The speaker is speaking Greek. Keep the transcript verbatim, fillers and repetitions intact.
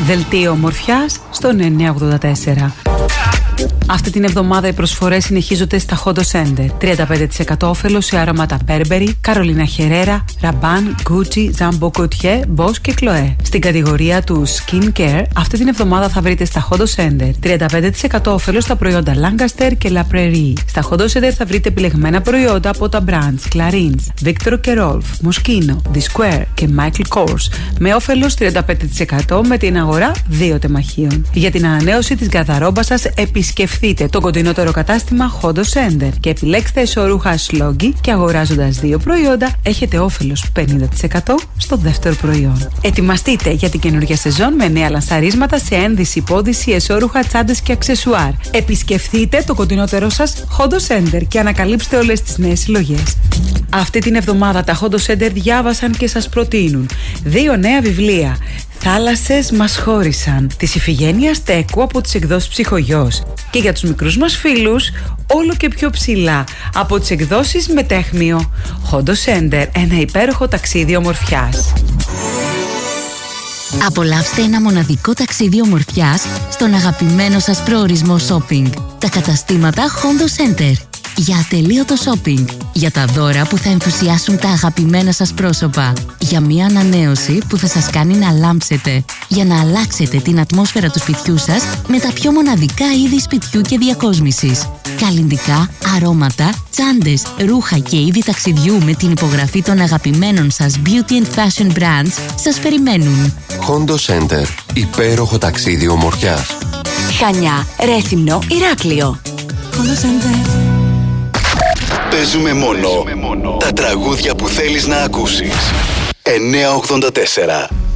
Δελτίο ομορφιάς στο εννιά ογδόντα τέσσερα. Αυτή την εβδομάδα οι προσφορές συνεχίζονται στα Hondo Center. τριάντα πέντε τοις εκατό όφελος σε άρωματα Burberry, Carolina Herrera, Rabanne, Gucci, Jumbo Gaultier, Boss και Chloé. Στην κατηγορία του Skin Care, αυτή την εβδομάδα θα βρείτε στα Hondo Center τριάντα πέντε τοις εκατό όφελος στα προϊόντα Lancaster και La Prairie. Στα Hondo Center θα βρείτε επιλεγμένα προϊόντα από τα brands Clarins, Victor και Rolf, Moschino, The Square και Michael Kors με όφελος τριάντα πέντε τοις εκατό με την αγορά δύο τεμαχίων. Για την ανανέωση της γκαρδαρόμπας σας επισκεφθείτε το κοντινότερο κατάστημα Hondo Center και επιλέξτε εσωρούχα Sloggy και αγοράζοντας δύο προϊόντα έχετε όφελος πενήντα τοις εκατό στο δεύτερο προϊόν. Ετοιμαστείτε για την καινούργια σεζόν με νέα λανσαρίσματα σε ένδυση, πώδυση, εσώρουχα, τσάντες και αξεσουάρ. Επισκεφθείτε το κοντινότερο σας Hondo Center και ανακαλύψτε όλες τις νέες συλλογές. Αυτή την εβδομάδα τα Hondo Center διάβασαν και σας προτείνουν δύο νέα βιβλία. Θάλασσες μας χώρισαν της Ιφηγένειας Τέκου από τις εκδόσεις Ψυχογιός και για τους μικρούς μας φίλους όλο και πιο ψηλά από τις εκδόσεις Μετέχμιο. Hondo Center, ένα υπέροχο ταξίδι ομορφιάς. Απολαύστε ένα μοναδικό ταξίδι ομορφιάς στον αγαπημένο σας προορισμό shopping. Τα καταστήματα Hondo Center. Για ατελείωτο shopping, για τα δώρα που θα ενθουσιάσουν τα αγαπημένα σας πρόσωπα, για μια ανανέωση που θα σας κάνει να λάμψετε, για να αλλάξετε την ατμόσφαιρα του σπιτιού σας με τα πιο μοναδικά είδη σπιτιού και διακόσμησης. Καλλυντικά, αρώματα, τσάντες, ρούχα και είδη ταξιδιού με την υπογραφή των αγαπημένων σας beauty and fashion brands σας περιμένουν. Hondo Center. Υπέροχο ταξίδι ομορφιάς. Χανιά, Ρέθυμνο, Ηράκλειο. Hondo Center. Παίζουμε μόνο τα τραγούδια που θέλεις να ακούσεις. εννιά ογδόντα τέσσερα